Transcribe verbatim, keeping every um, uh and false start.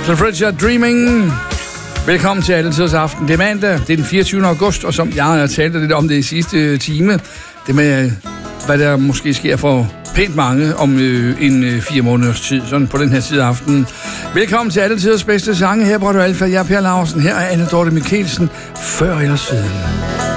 Cliff Richard, Dreaming. Velkommen til Alletiders Aften. Det er mandag, det er den fireogtyvende august, og som jeg har talt lidt om det i sidste time, det med, hvad der måske sker for pænt mange om øh, en øh, fire måneders tid, sådan på den her side af aftenen. Velkommen til Alletiders bedste sange. Her på Radio Alfa. Jeg er Per Laursen. Her er Anne Dorte Mikkelsen. Før eller siden.